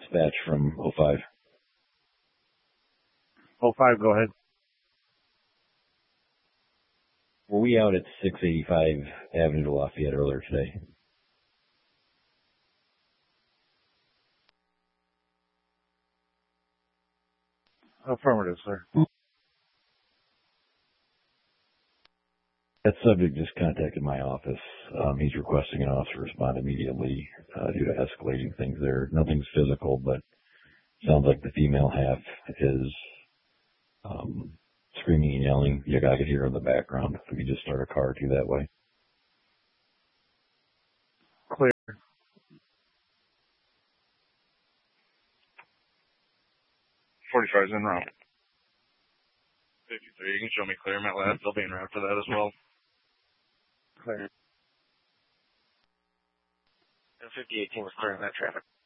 dispatch from 05. 05, go ahead. Were we out at 685 Avenue de Lafayette earlier today? Affirmative, sir. That subject just contacted my office. He's requesting an officer respond immediately due to escalating things there. Nothing's physical, but sounds like the female half is screaming and yelling. You got to hear her in the background. If we could just start a car or two that way. Clear. 45's en route. 53, you can show me clear, Matt Lab. They'll be en route for that as well. Clear. And 5018 was clearing that traffic.